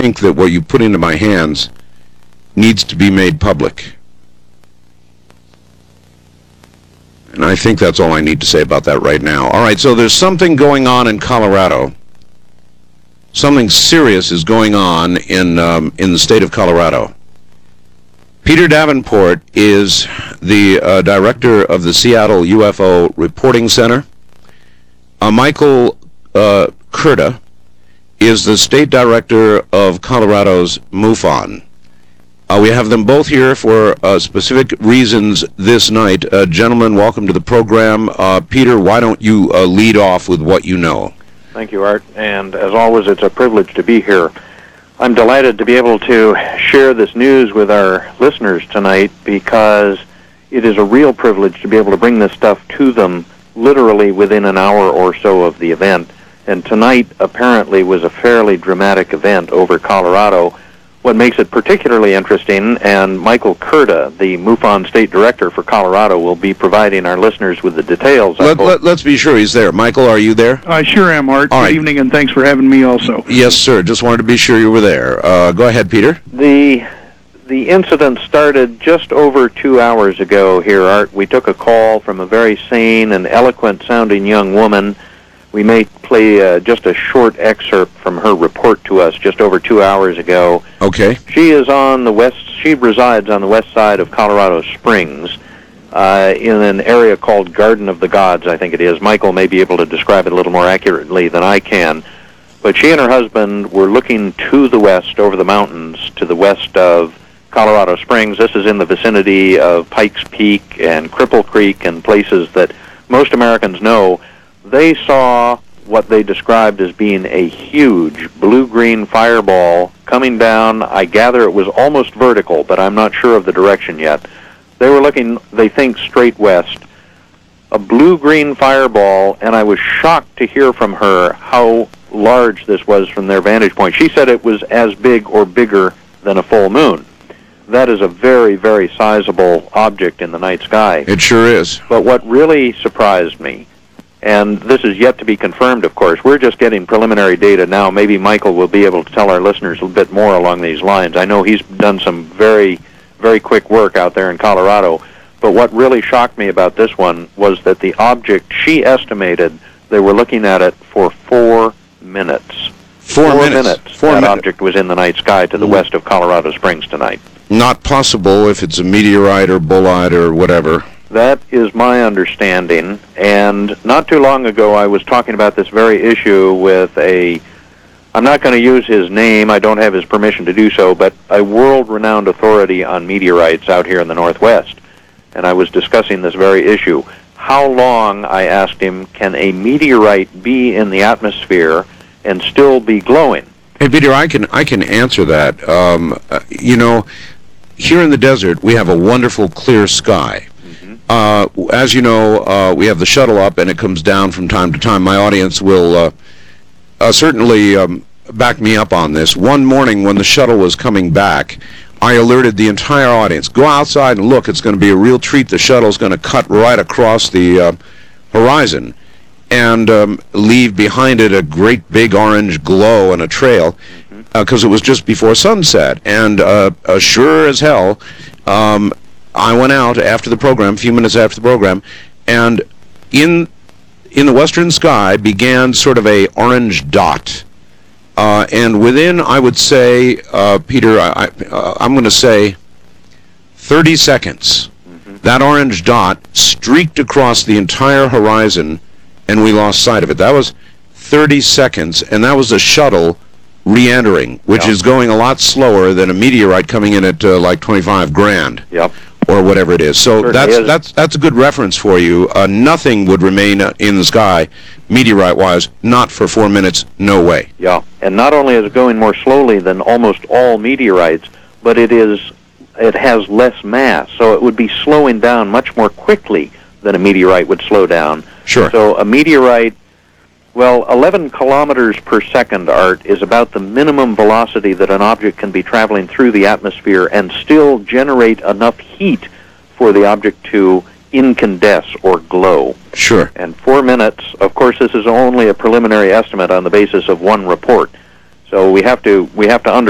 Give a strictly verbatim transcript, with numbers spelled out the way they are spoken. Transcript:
think that what you put into my hands needs to be made public. And I think that's all I need to say about that right now. All right, so there's something going on in Colorado. Something serious is going on in um, in the state of Colorado. Peter Davenport is the uh, director of the Seattle U F O Reporting Center. Uh, Michael uh, Kurta is the state director of Colorado's MUFON. Uh, we have them both here for uh, specific reasons this night. Uh, gentlemen, welcome to the program. Uh, Peter, why don't you uh, lead off with what you know? Thank you, Art. And as always, it's a privilege to be here. I'm delighted to be able to share this news with our listeners tonight because it is a real privilege to be able to bring this stuff to them literally within an hour or so of the event. And tonight apparently was a fairly dramatic event over Colorado. What makes it particularly interesting, and Michael Kurta, the MUFON State Director for Colorado, will be providing our listeners with the details. Let, let, let's be sure he's there. Michael, are you there? I sure am, Art. All Good right. evening, and thanks for having me also. Yes, sir. Just wanted to be sure you were there. Uh, go ahead, Peter. The the incident started just over two hours ago here, Art. We took a call from a very sane and eloquent-sounding young woman. We may play uh, just a short excerpt from her report to us just over two hours ago. Okay. She is on the west. She resides on the west side of Colorado Springs, uh, in an area called Garden of the Gods, I think it is. Michael may be able to describe it a little more accurately than I can. But she and her husband were looking to the west, over the mountains, to the west of Colorado Springs. This is in the vicinity of Pikes Peak and Cripple Creek and places that most Americans know. They saw what they described as being a huge blue-green fireball coming down. I gather it was almost vertical, but I'm not sure of the direction yet. They were looking, they think, straight west. A blue-green fireball, and I was shocked to hear from her how large this was from their vantage point. She said it was as big or bigger than a full moon. That is a very, very sizable object in the night sky. It sure is. But what really surprised me, and this is yet to be confirmed, of course. We're just getting preliminary data now. Maybe Michael will be able to tell our listeners a little bit more along these lines. I know he's done some very, very quick work out there in Colorado. But what really shocked me about this one was that the object, she estimated, they were looking at it for four minutes. Four, four minutes. minutes. Four that minutes. object was in the night sky to the Mm. west of Colorado Springs tonight. Not possible if it's a meteorite or bolide or whatever. That is my understanding, and not too long ago I was talking about this very issue with a, I'm not going to use his name, I don't have his permission to do so, but a world-renowned authority on meteorites out here in the Northwest, and I was discussing this very issue. How long, I asked him, can a meteorite be in the atmosphere and still be glowing? Hey, Peter, I can I can answer that. Um, uh, you know, here in the desert, we have a wonderful clear sky. Uh, as you know, uh, we have the shuttle up, and it comes down from time to time. My audience will uh, uh, certainly um, back me up on this. One morning when the shuttle was coming back, I alerted the entire audience, go outside and look. It's going to be a real treat. The shuttle's going to cut right across the uh, horizon and um, leave behind it a great big orange glow and a trail, because uh, it was just before sunset. And uh, uh, sure as hell, um, I went out after the program, a few minutes after the program, and in in the western sky began sort of a orange dot. Uh, and within, I would say, uh, Peter, I, I, uh, I'm going to say thirty seconds, mm-hmm. that orange dot streaked across the entire horizon, and we lost sight of it. That was thirty seconds, and that was a shuttle re-entering, which yep. is going a lot slower than a meteorite coming in at uh, like twenty-five grand. Yep. Or whatever it is. So Certainly that's is. that's that's a good reference for you. Uh, nothing would remain uh, in the sky, meteorite-wise, not for four minutes. No way. Yeah, and not only is it going more slowly than almost all meteorites, but it is it has less mass, so it would be slowing down much more quickly than a meteorite would slow down. Sure. So a meteorite, well, eleven kilometers per second, Art, is about the minimum velocity that an object can be traveling through the atmosphere and still generate enough heat for the object to incandesce or glow. Sure. And four minutes, of course, this is only a preliminary estimate on the basis of one report. So we have to we have to understand